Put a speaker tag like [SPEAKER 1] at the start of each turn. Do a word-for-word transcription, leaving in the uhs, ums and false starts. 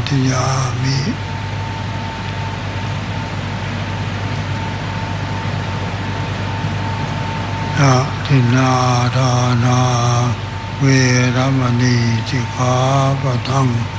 [SPEAKER 1] ธิยามิอะทินนาทานาเวรมณีสิกขาปะทัง